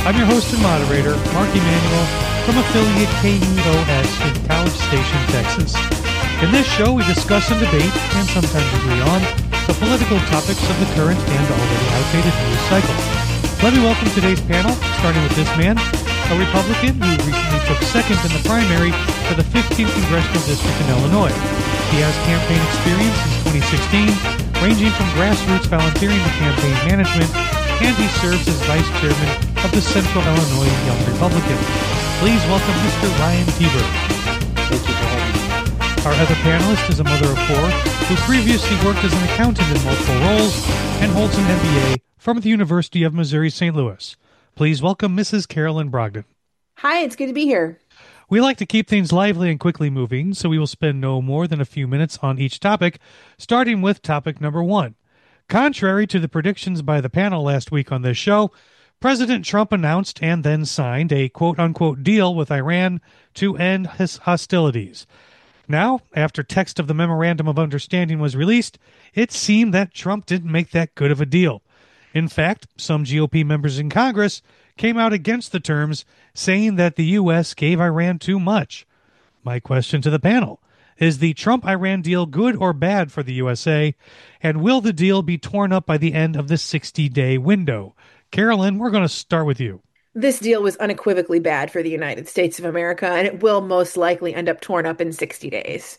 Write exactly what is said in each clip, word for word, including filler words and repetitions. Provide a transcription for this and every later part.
I'm your host and moderator, Mark Emanuel, from affiliate K U O S in College Station, Texas. In this show, we discuss and debate, and sometimes agree on, the political topics of the current and already outdated news cycle. Let me welcome today's panel, starting with this man, a Republican who recently took second in the primary for the fifteenth Congressional District in Illinois. He has campaign experience since twenty sixteen, ranging from grassroots volunteering to campaign management, and he serves as vice chairman of the Central Illinois Young Republicans. Please welcome Mister Ryan Teber. Thank you for having me. Our other panelist is a mother of four who previously worked as an accountant in multiple roles and holds an M B A from the University of Missouri Saint Louis. Please welcome Missus Carolyn Brogdon. Hi, it's good to be here. We like to keep things lively and quickly moving, so we will spend no more than a few minutes on each topic, starting with topic number one. Contrary to the predictions by the panel last week on this show, President Trump announced and then signed a quote-unquote deal with Iran to end his hostilities. Now, after text of the Memorandum of Understanding was released, it seemed that Trump didn't make that good of a deal. In fact, some G O P members in Congress came out against the terms, saying that the U S gave Iran too much. My question to the panel, is the Trump-Iran deal good or bad for the U S A, and will the deal be torn up by the end of the sixty-day window? Carolyn, we're going to start with you. This deal was unequivocally bad for the United States of America, and it will most likely end up torn up in sixty days.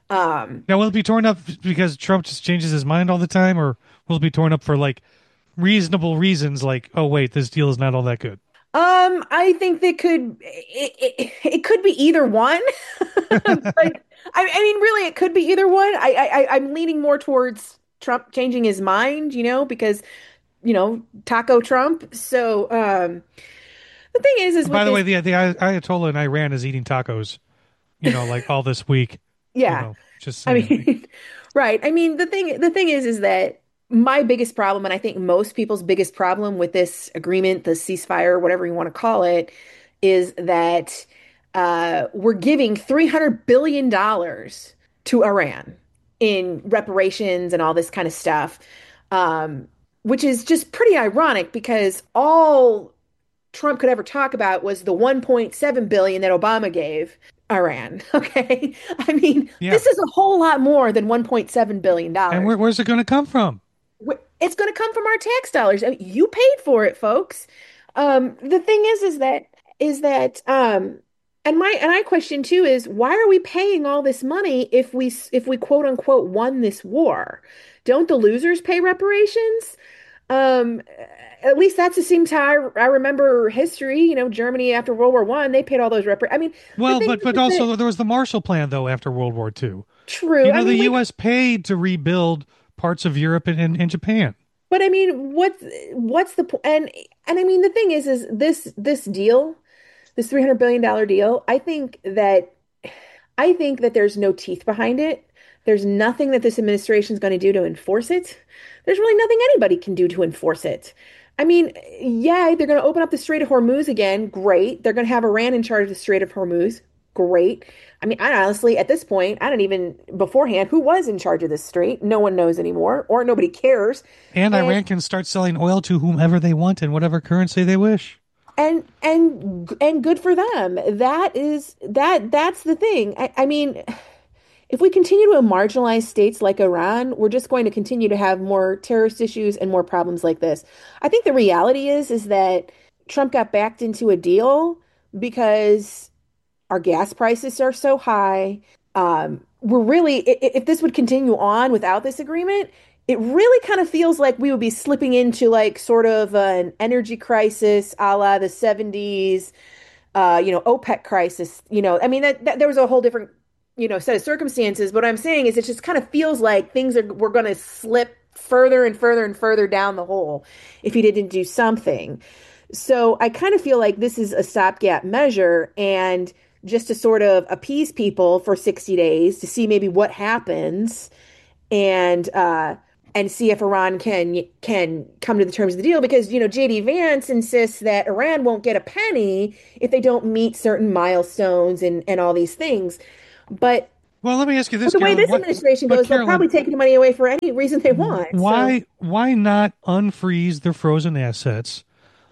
Um, now, will it be torn up because Trump just changes his mind all the time, or will it be torn up for, like, reasonable reasons, like, oh, wait, this deal is not all that good? Um, I think they could, it, it, it could be either one. But, I, I mean, really, it could be either one. I, I, I'm leaning more towards Trump changing his mind, you know, because, you know, Taco Trump. So, um, the thing is, is by the this, way, the the Ayatollah in Iran is eating tacos, you know, like all this week. Yeah, you know, just I saying. mean, right. I mean, the thing, the thing is, is that my biggest problem, and I think most people's biggest problem with this agreement, the ceasefire, whatever you want to call it, is that uh, we're giving three hundred billion dollars to Iran in reparations and all this kind of stuff, um, which is just pretty ironic because all Trump could ever talk about was the one point seven billion dollars that Obama gave Iran. Okay. I mean, Yeah. This is a whole lot more than one point seven billion dollars. And where, where's it going to come from? It's going to come from our tax dollars. I mean, you paid for it, folks. Um, the thing is, is that, is that, um, and my, and I question too is why are we paying all this money if we, if we quote unquote won this war? Don't the losers pay reparations? Um, at least that seems how I, I remember history. You know, Germany after World War One, they paid all those reparations. I mean, well, but but also that, there was the Marshall Plan though after World War Two. True. You know, I the mean, U S paid to rebuild parts of Europe and, and, and Japan. But I mean, what's what's the point? And and I mean, the thing is, is this this deal, this three hundred billion dollar deal. I think that I think that there's no teeth behind it. There's nothing that this administration is going to do to enforce it. There's really nothing anybody can do to enforce it. I mean, yeah, they're going to open up the Strait of Hormuz again. Great. They're going to have Iran in charge of the Strait of Hormuz. Great. I mean, I honestly, at this point, I don't even beforehand who was in charge of this strait. No one knows anymore, or nobody cares. And, and Iran can start selling oil to whomever they want in whatever currency they wish. And and and good for them. That is that that's the thing. I, I mean, if we continue to marginalize states like Iran, we're just going to continue to have more terrorist issues and more problems like this. I think the reality is is that Trump got backed into a deal because our gas prices are so high. Um, we're really, if, if this would continue on without this agreement, it really kind of feels like we would be slipping into like sort of an energy crisis a la the seventies, uh, you know, OPEC crisis. You know, I mean, that, that there was a whole different, you know, set of circumstances. But what I'm saying is it just kind of feels like things are, we're going to slip further and further and further down the hole if he didn't do something. So I kind of feel like this is a stopgap measure and just to sort of appease people for sixty days to see maybe what happens and uh, and see if Iran can can come to the terms of the deal. Because, you know, J D Vance insists that Iran won't get a penny if they don't meet certain milestones and, and all these things. But well, let me ask you this: the way Carolyn, this what, administration goes, Carolyn, they'll probably take the money away for any reason they want. Why so. why not unfreeze the frozen assets?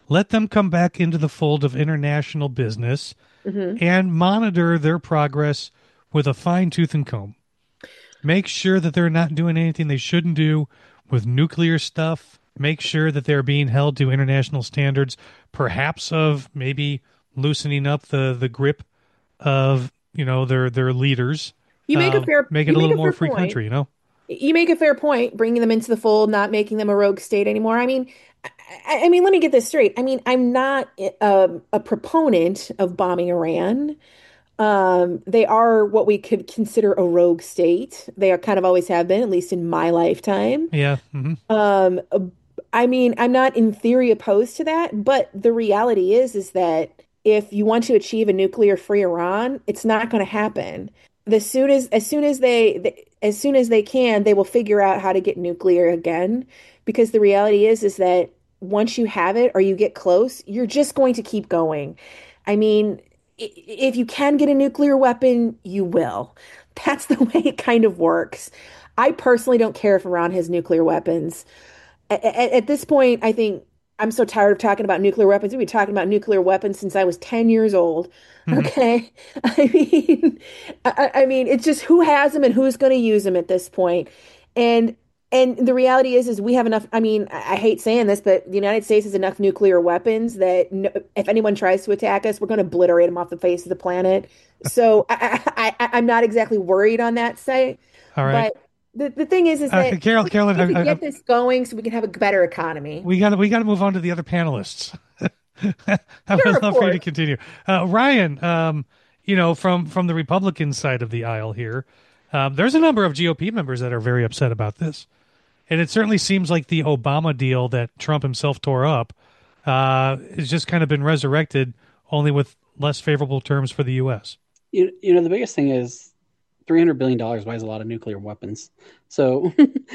let them come back into the fold of international business Hmm. and monitor their progress with a fine tooth and comb. Make sure that they're not doing anything they shouldn't do with nuclear stuff. Make sure that they're being held to international standards, perhaps of maybe loosening up the, the grip of, you know, their their leaders. You make a Uh, fair make it you a make little a more fair free point. country, you know? You make a fair point, bringing them into the fold, not making them a rogue state anymore. I mean, I, I mean, let me get this straight. I mean, I'm not um, a proponent of bombing Iran. Um, they are what we could consider a rogue state. They are kind of always have been, at least in my lifetime. Yeah. Hmm. Um, I mean, I'm not in theory opposed to that, but the reality is, is that if you want to achieve a nuclear-free Iran, it's not going to happen. The soon as as soon as they, they as soon as they can, they will figure out how to get nuclear again. Because the reality is, is that once you have it or you get close, you're just going to keep going. I mean, i- if you can get a nuclear weapon, you will. That's the way it kind of works. I personally don't care if Iran has nuclear weapons at, at this point, I think I'm so tired of talking about nuclear weapons. We've been talking about nuclear weapons since I was ten years old. Hmm. Okay. I mean, I, I mean, it's just who has them and who's going to use them at this point. And and the reality is, is we have enough. I mean, I, I hate saying this, but the United States has enough nuclear weapons that no, if anyone tries to attack us, we're going to obliterate them off the face of the planet. So I, I, I, I'm not exactly worried on that site, All right. but the, the thing is, is Uh, that Carol, Carolyn, we need to I, I, get this going so we can have a better economy. we got to we got to move on to the other panelists. I Sure, would of love for you to course. continue. Uh, Ryan, um, you know, from from the Republican side of the aisle here, um, there's a number of G O P members that are very upset about this. And it certainly seems like the Obama deal that Trump himself tore up uh, has just kind of been resurrected, only with less favorable terms for the U S. You, you know, the biggest thing is three hundred billion dollars buys a lot of nuclear weapons. So,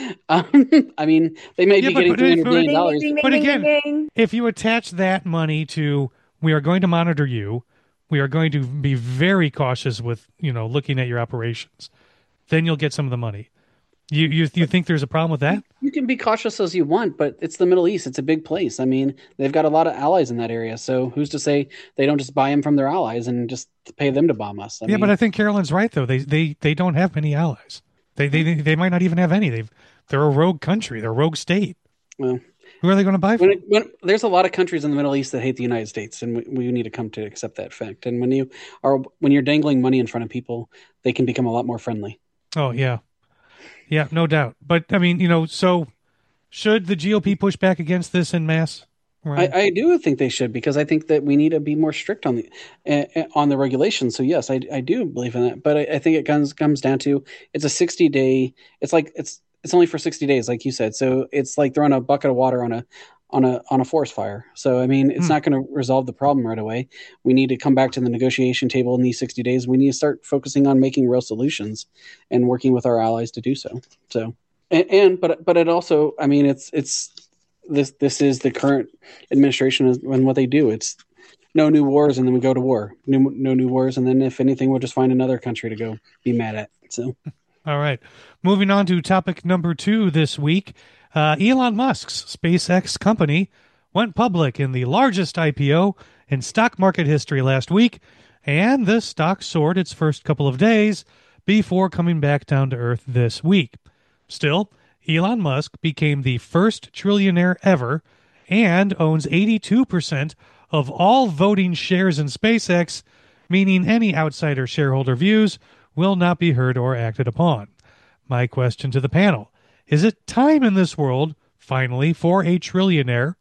um, I mean, they may Yeah, be but getting but, if, three hundred billion Ding, ding, dollars. ding, ding, but ding, ding, again, ding. if you attach that money to we are going to monitor you, we are going to be very cautious with you know looking at your operations, then you'll get some of the money. You you you think there's a problem with that? You can be cautious as you want, but it's the Middle East. It's a big place. I mean, they've got a lot of allies in that area. So who's to say they don't just buy them from their allies and just pay them to bomb us? I Yeah, but mean, I think Carolyn's right though. They they they don't have many allies. They they they might not even have any. They've they're a rogue country. They're a rogue state. well, Who are they going to buy when, from? it, when there's a lot of countries in the Middle East that hate the United States, and we, we need to come to accept that fact. And when you are when you're dangling money in front of people, they can become a lot more friendly. Oh yeah, yeah, no doubt. But I mean, you know, so should the G O P push back against this en masse? I, Ryan? I do think they should because I think that we need to be more strict on the uh, on the regulations. So yes, I, I do believe in that, but I, I think it comes comes down to it's a sixty day. It's like it's it's only for sixty days, like you said. So it's like throwing a bucket of water on a on a on a forest fire. So I mean, it's Hmm. not going to resolve the problem right away. We need to come back to the negotiation table in these sixty days. We need to start focusing on making real solutions and working with our allies to do so. So and, and but but it also, I mean, it's it's this this is the current administration and what they do. It's no new wars, and then we go to war. New, no new wars, and then if anything, we'll just find another country to go be mad at. So, All right. Moving on to topic number two this week. Uh, Elon Musk's SpaceX company went public in the largest I P O in stock market history last week, and the stock soared its first couple of days before coming back down to earth this week. Still, Elon Musk became the first trillionaire ever and owns eighty-two percent of all voting shares in SpaceX, meaning any outsider shareholder views will not be heard or acted upon. My question to the panel: is it time in this world, finally, for a trillionaire,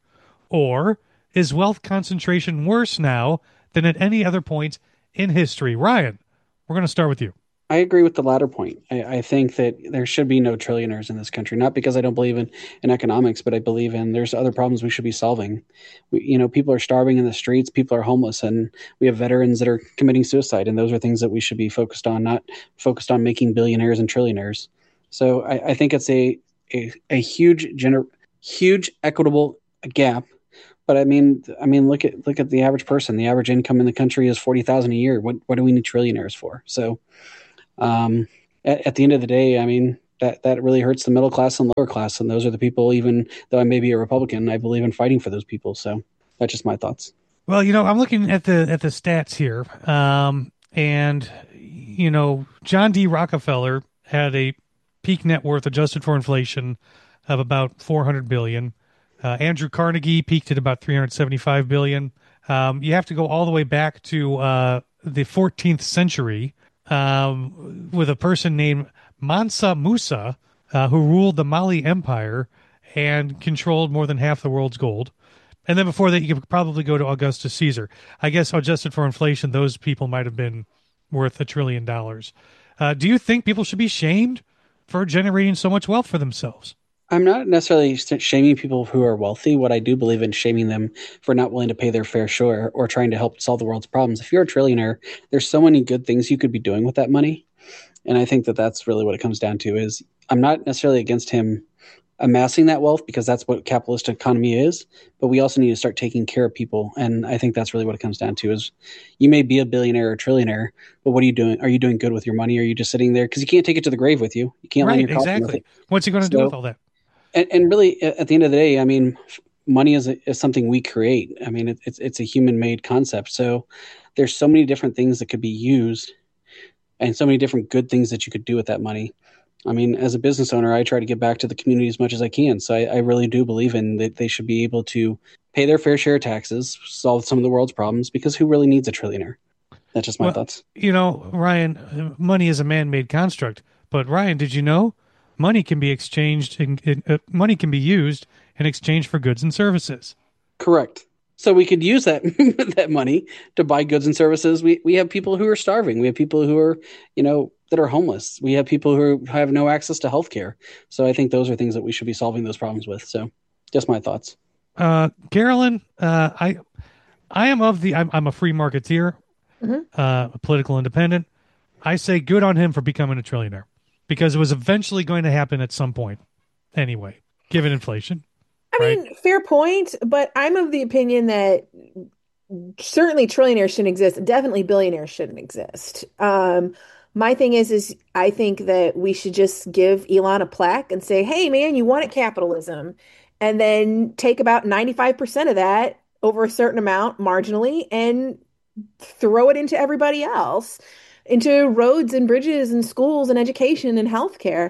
or is wealth concentration worse now than at any other point in history? Ryan, we're going to start with you. I agree with the latter point. I, I think that there should be no trillionaires in this country. Not because I don't believe in, in economics, but I believe in there's other problems we should be solving. We, you know, people are starving in the streets, people are homeless, and we have veterans that are committing suicide, and those are things that we should be focused on, not focused on making billionaires and trillionaires. So I, I think it's a a, a huge gener- huge equitable gap. But I mean, I mean, look at look at the average person. The average income in the country is forty thousand a year. What what do we need trillionaires for? So. Um, at, at the end of the day, I mean, that, that really hurts the middle class and lower class. And those are the people, even though I may be a Republican, I believe in fighting for those people. So That's just my thoughts. Well, you know, I'm looking at the at the stats here, um, and you know, John D. Rockefeller had a peak net worth adjusted for inflation of about four hundred billion. Uh, Andrew Carnegie peaked at about three hundred seventy-five billion. Um, you have to go all the way back to uh, the fourteenth century um, with a person named Mansa Musa, uh, who ruled the Mali Empire and controlled more than half the world's gold. And then before that, you could probably go to Augustus Caesar. I guess adjusted for inflation, those people might have been worth a trillion dollars. Uh, do you think people should be shamed for generating so much wealth for themselves? I'm not necessarily shaming people who are wealthy. What I do believe in shaming them for not willing to pay their fair share or trying to help solve the world's problems. If you're a trillionaire, there's so many good things you could be doing with that money. And I think that that's really what it comes down to is I'm not necessarily against him amassing that wealth because that's what capitalist economy is, but we also need to start taking care of people. And I think that's really what it comes down to is you may be a billionaire or trillionaire, but what are you doing? Are you doing good with your money? Are you just sitting there? Because you can't take it to the grave with you. You can't land Right, your coffin with exactly. it. What's he going to do So, with all that? and, and really, at the end of the day, I mean, money is, a, is something we create. I mean, it, it's it's a human made concept. So there's so many different things that could be used, and so many different good things that you could do with that money. I mean, as a business owner, I try to give back to the community as much as I can. So I, I really do believe in that they should be able to pay their fair share of taxes, solve some of the world's problems, because who really needs a trillionaire? That's just my Well, thoughts. you know, Ryan, uh, money is a man-made construct. But Ryan, did you know money can be exchanged? In, in, uh, money can be used in exchange for goods and services. Correct. So we could use that that money to buy goods and services. We we have people who are starving. We have people who are, you know, that are homeless. We have people who have no access to health care. So I think those are things that we should be solving those problems with. So just my thoughts. Uh, Carolyn, uh, I I am of the I'm, I'm a free marketeer, Mhm. uh, a political independent. I say good on him for becoming a trillionaire because it was eventually going to happen at some point anyway, given inflation, I right? mean, fair point, but I'm of the opinion that certainly trillionaires shouldn't exist. Definitely billionaires shouldn't exist. Um, my thing is, is I think that we should just give Elon a plaque and say, "Hey, man, you wanted capitalism," and then take about ninety-five percent of that over a certain amount marginally and throw it into everybody else, into roads and bridges and schools and education and healthcare.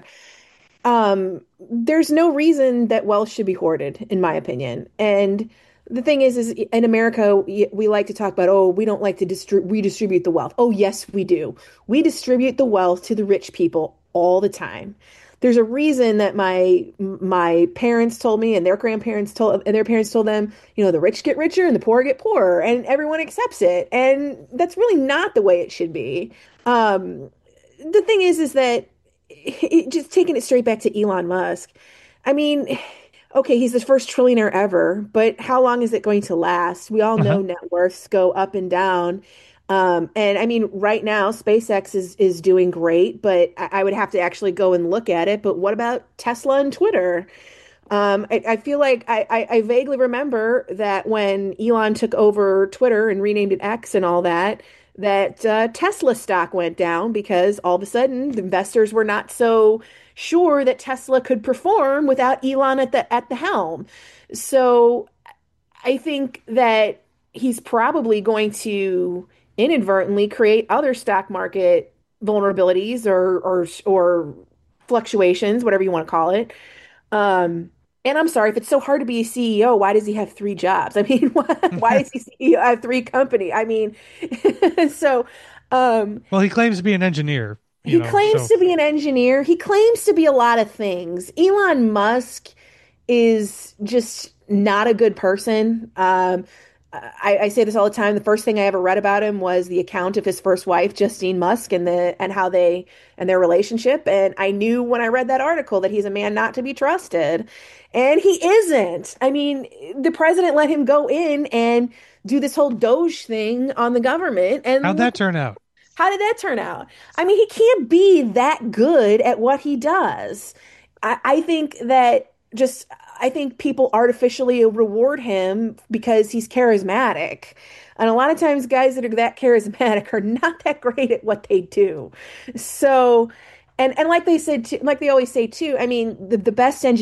Um, there's no reason that wealth should be hoarded, in my opinion. And the thing is, is in America, we, we like to talk about, oh, we don't like to distri redistribute the wealth. Oh, yes, we do. We distribute the wealth to the rich people all the time. There's a reason that my my parents told me and their grandparents told and their parents told them, you know, the rich get richer and the poor get poorer, and everyone accepts it. And that's really not the way it should be. Um, the thing is, is that it, just taking it straight back to Elon Musk. I mean, okay, he's the first trillionaire ever, but how long is it going to last? We all Uh-huh. know net worths go up and down. Um, and I mean, right now, SpaceX is is doing great, but I, I would have to actually go and look at it. But what about Tesla and Twitter? Um, I, I feel like I, I, I vaguely remember that when Elon took over Twitter and renamed it X and all that, that uh, Tesla stock went down because all of a sudden the investors were not so sure that Tesla could perform without Elon at the at the helm. So I think that he's probably going to inadvertently create other stock market vulnerabilities or or or fluctuations, whatever you want to call it. Um, and I'm sorry, if it's so hard to be a C E O, why does he have three jobs? I mean, why, why is he C E O of three company? I mean, so um, Well, he claims to be an engineer, you he know, claims so to be an engineer. He claims to be a lot of things. Elon Musk is just not a good person. Um, I, I say this all the time. The first thing I ever read about him was the account of his first wife, Justine Musk, and the and how they and their relationship. And I knew when I read that article that he's a man not to be trusted, and he isn't. I mean, the president let him go in and do this whole Doge thing on the government, how'd and that look turn out? how did that turn out? I mean, he can't be that good at what he does. I, I think that just, I think people artificially reward him because he's charismatic. And a lot of times, guys that are that charismatic are not that great at what they do. So, and and like they said, too, like they always say too. I mean, the the best engineers